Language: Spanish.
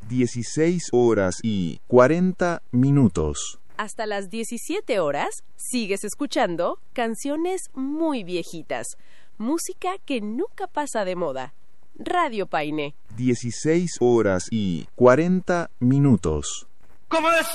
16 horas y 40 minutos. Hasta las 17 horas sigues escuchando canciones muy viejitas, música que nunca pasa de moda. Radio Paine. 16 horas y 40 minutos. ¿Cómo es?